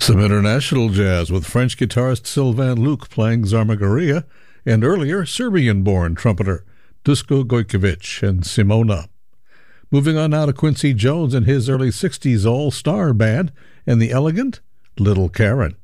Some international jazz with French guitarist Sylvain Luc playing Zarmagoria, and earlier Serbian-born trumpeter Dusko Gojkovic and Simona. Moving on now to Quincy Jones and his early 60s all-star band and the elegant Little Karen.